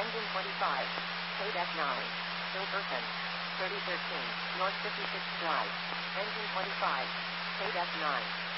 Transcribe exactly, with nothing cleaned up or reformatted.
Engine twenty-five. Code F nine. Silverton. thirty thirteen. North fifty-sixth Drive. Engine twenty-five. Code F nine.